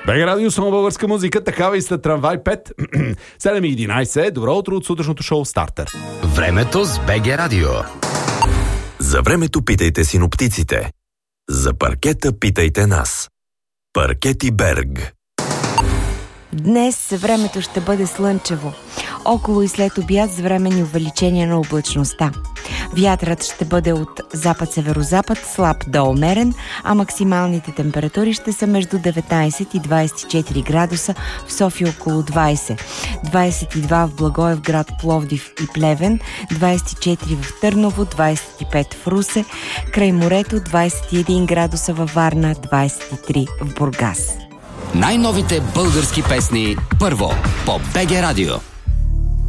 БГ Радио, само българска музика, такава и след Трамвай 5. 7:11. Добро утро от сутрешното шоу Стартер. Времето с БГ Радио. За времето питайте синоптиците. За паркета питайте нас. Паркети Берг. Днес времето ще бъде слънчево. Около и след обяд с временни увеличения на облачността. Вятърът ще бъде от запад-северозапад, слаб до умерен, а максималните температури ще са между 19 и 24 градуса, в София около 20. 22 в Благоевград, Пловдив и Плевен, 24 в Търново, 25 в Русе, край морето 21 градуса във Варна, 23 в Бургас. Най-новите български песни първо по БГ Радио.